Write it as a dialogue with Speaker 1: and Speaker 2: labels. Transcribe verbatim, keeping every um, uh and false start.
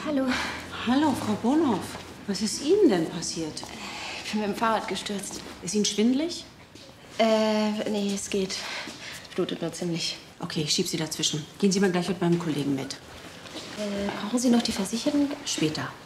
Speaker 1: Hallo.
Speaker 2: Hallo, Frau Bonhoff. Was ist Ihnen denn passiert?
Speaker 1: Ich bin mit dem Fahrrad gestürzt.
Speaker 2: Ist Ihnen schwindelig?
Speaker 1: Äh, nee, es geht. Blutet nur ziemlich.
Speaker 2: Okay, ich schieb Sie dazwischen. Gehen Sie mal gleich mit meinem Kollegen mit.
Speaker 1: Äh, brauchen Sie noch die Versicherung?
Speaker 2: Später.